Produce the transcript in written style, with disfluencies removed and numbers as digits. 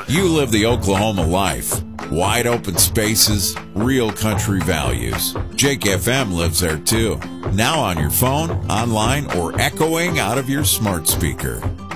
You live the Oklahoma life. Wide open spaces, real country values. Jake FM lives there too. Now on your phone, online, or echoing out of your smart speaker.